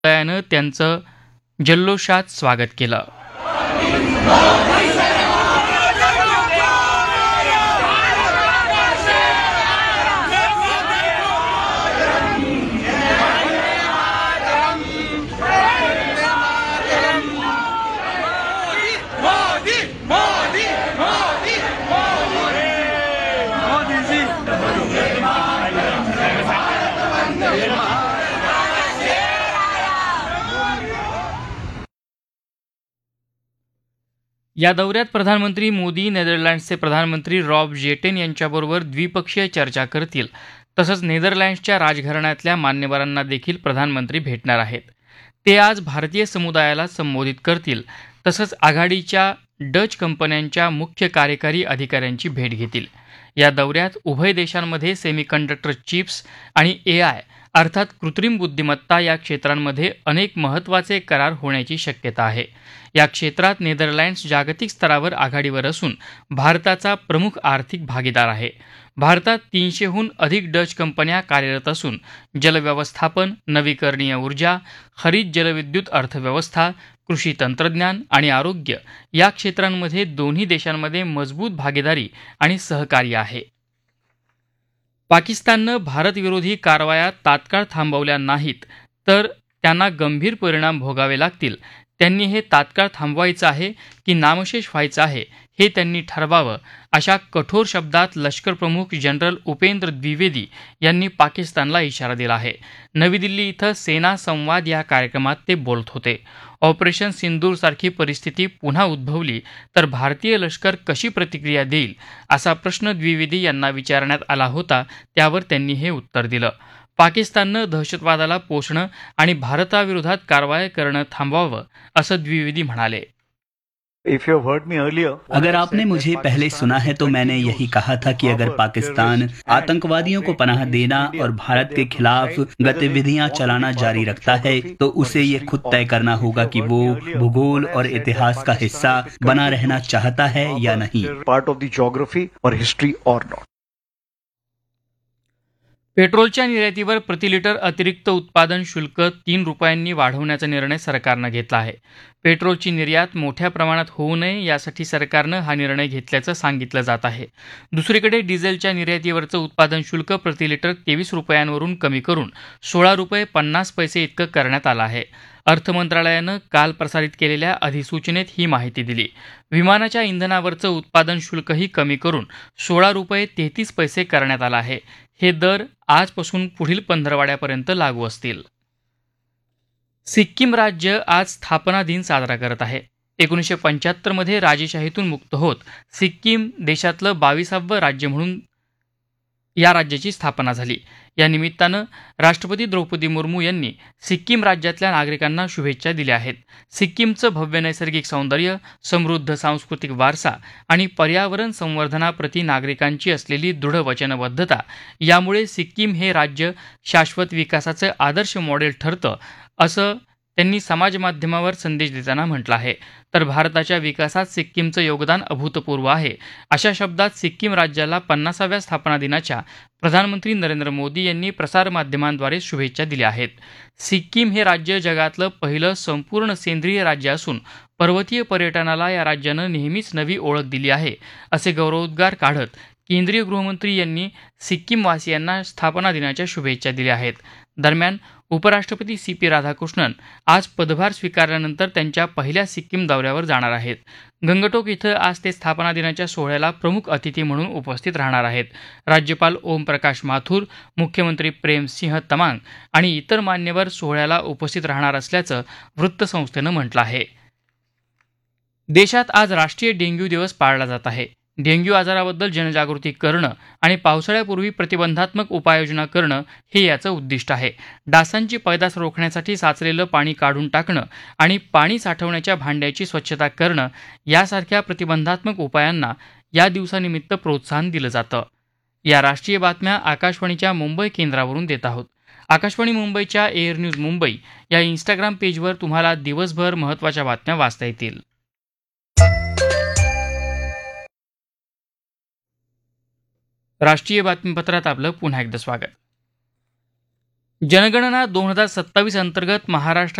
समुदायानं त्यांचं जल्लोषात स्वागत केलं. या दौऱ्यात प्रधानमंत्री मोदी नेदरलँड्सचे प्रधानमंत्री रॉब जेटेन यांच्याबरोबर द्विपक्षीय चर्चा करतील. तसंच नेदरलँड्सच्या राजघराण्यातल्या मान्यवरांना देखील प्रधानमंत्री भेटणार आहेत. ते आज भारतीय समुदायाला संबोधित करतील. तसंच आघाडीच्या डच कंपन्यांच्या मुख्य कार्यकारी अधिकाऱ्यांची भेट घेतील. या दौऱ्यात उभय देशांमध्ये सेमीकंडक्टर चिप्स आणि AI अर्थात कृत्रिम बुद्धिमत्ता या क्षेत्रांमध्ये अनेक महत्त्वाचे करार होण्याची शक्यता आहे. या क्षेत्रात नेदरलँड्स जागतिक स्तरावर आघाडीवर असून भारताचा प्रमुख आर्थिक भागीदार आहे. भारतात 300हून अधिक डच कंपन्या कार्यरत असून जलव्यवस्थापन, नवीकरणीय ऊर्जा, हरित जलविद्युत अर्थव्यवस्था, कृषी तंत्रज्ञान आणि आरोग्य या क्षेत्रांमध्ये दोन्ही देशांमध्ये मजबूत भागीदारी आणि सहकार्य आहे. पाकिस्ताननं भारतविरोधी कारवाया तात्काळ थांबवल्या नाहीत तर त्यांना गंभीर परिणाम भोगावे लागतील. त्यांनी हे तात्काळ थांबवायचं आहे की नामशेष व्हायचं आहे हे त्यांनी ठरवावं, अशा कठोर शब्दात लष्करप्रमुख जनरल उपेंद्र द्विवेदी यांनी पाकिस्तानला इशारा दिला आहे. नवी दिल्ली इथं सेना संवाद या कार्यक्रमात ते बोलत होते. ऑपरेशन सिंदूरसारखी परिस्थिती पुन्हा उद्भवली तर भारतीय लष्कर कशी प्रतिक्रिया देईल असा प्रश्न द्विवेदी यांना विचारण्यात आला होता. त्यावर त्यांनी हे उत्तर दिलं. पाकिस्ताननं दहशतवादाला पोषणं आणि भारताविरोधात कारवाया करणं थांबवावं असं द्विवेदी म्हणाले. अगर आपने मुझे पहले सुना है तो मैंने यही कहा था कि अगर पाकिस्तान आतंकवादियों को पनाह देना और भारत के खिलाफ गतिविधियां चलाना जारी रखता है तो उसे ये खुद तय करना होगा कि वो भूगोल और इतिहास का हिस्सा बना रहना चाहता है या नहीं. पार्ट ऑफ द ज्योग्राफी और हिस्ट्री और नॉट. पेट्रोलच्या निर्यातीवर प्रतिलिटर अतिरिक्त उत्पादन शुल्क 3 रुपयांनी वाढवण्याचा निर्णय सरकारनं घेतला आहे. पेट्रोलची निर्यात मोठ्या प्रमाणात होऊ नये यासाठी सरकारनं हा निर्णय घेतल्याचं सांगितलं जात आहे. दुसरीकडे डिझेलच्या निर्यातीवरचं उत्पादन शुल्क प्रतिलिटर 23 रुपयांवरून कमी करून 16 रुपये 50 पैसे इतकं करण्यात आलं आहे. अर्थमंत्रालयानं काल प्रसारित केलेल्या अधिसूचनेत ही माहिती दिली. विमानाच्या इंधनावरचं उत्पादन शुल्कही कमी करून 16 रुपये 33 पैसे करण्यात आलं आहे. हे दर आजपासून पुढील पंधरवड्यापर्यंत लागू असतील. सिक्कीम राज्य आज स्थापना दिन साजरा करत आहे. 1975 मध्ये राजेशाहीतून मुक्त होत सिक्कीम देशातलं 22वं राज्य म्हणून या राज्याची स्थापना झाली. या निमित्तानं राष्ट्रपती द्रौपदी मुर्मू यांनी सिक्कीम राज्यातल्या नागरिकांना शुभेच्छा दिल्या आहेत. सिक्कीमचं भव्य नैसर्गिक सौंदर्य, समृद्ध सांस्कृतिक वारसा आणि पर्यावरण संवर्धनाप्रती नागरिकांची असलेली दृढ वचनबद्धता यामुळे सिक्कीम हे राज्य शाश्वत विकासाचं आदर्श मॉडेल ठरतं असं त्यांनी समाजमाध्यमावर संदेश देताना म्हटलं आहे. तर भारताच्या विकासात सिक्कीमचं योगदान अभूतपूर्व आहे अशा शब्दात सिक्कीम राज्याला 50व्या स्थापना दिनाच्या प्रधानमंत्री नरेंद्र मोदी यांनी प्रसारमाध्यमांद्वारे शुभेच्छा दिल्या आहेत. सिक्कीम हे राज्य जगातलं पहिलं संपूर्ण सेंद्रिय राज्य असून पर्वतीय पर्यटनाला या राज्यानं नेहमीच नवी ओळख दिली आहे असे गौरवोद्गार काढत केंद्रीय गृहमंत्री यांनी सिक्कीमवासियांना स्थापना दिनाच्या शुभेच्छा दिल्या आहेत. दरम्यान उपराष्ट्रपती CP राधाकृष्णन आज पदभार स्वीकारल्यानंतर त्यांच्या पहिल्या सिक्कीम दौऱ्यावर जाणार आहेत. गंगटोक इथं आज ते स्थापना दिनाच्या सोहळ्याला प्रमुख अतिथी म्हणून उपस्थित राहणार आहेत. राज्यपाल ओमप्रकाश माथुर, मुख्यमंत्री प्रेमसिंह तमांग आणि इतर मान्यवर सोहळ्याला उपस्थित राहणार असल्याचं वृत्तसंस्थेनं म्हटलं आहे. देशात आज राष्ट्रीय डेंग्यू दिवस पाळला जात आहे. डेंग्यू आजाराबद्दल जनजागृती करणं आणि पावसाळ्यापूर्वी प्रतिबंधात्मक उपाययोजना करणं हे याचं उद्दिष्ट आहे. डासांची पैदास रोखण्यासाठी साचलेलं पाणी काढून टाकणं आणि पाणी साठवण्याच्या भांड्याची स्वच्छता करणं यासारख्या प्रतिबंधात्मक उपायांना या दिवसानिमित्त प्रोत्साहन दिलं जातं. या राष्ट्रीय बातम्या आकाशवाणीच्या मुंबई केंद्रावरून देत आहोत. आकाशवाणी मुंबईच्या एअर न्यूज मुंबई या इंस्टाग्राम पेजवर तुम्हाला दिवसभर महत्त्वाच्या बातम्या वाचता येतील. राष्ट्रीय बातमीपत्रात आपलं पुन्हा एकदा स्वागत. जनगणना 2027 अंतर्गत महाराष्ट्र